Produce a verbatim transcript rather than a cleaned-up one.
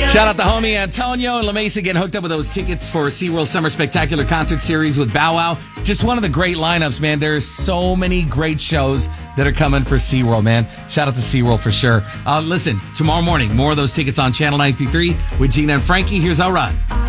Shout out to homie Antonio and La Mesa getting hooked up with those tickets for SeaWorld Summer Spectacular Concert Series with Bow Wow. Just one of the great lineups, man. There's so many great shows that are coming for SeaWorld, man. Shout out to SeaWorld for sure. Uh, listen, tomorrow morning, more of those tickets on Channel ninety-three with Gina and Frankie. Here's our run.